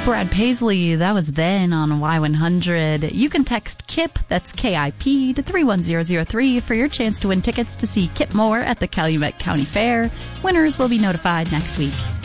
Brad Paisley, that was then on Y100. You can text KIP, that's KIP, to 31003 for your chance to win tickets to see Kip Moore at the Calumet County Fair. Winners will be notified next week.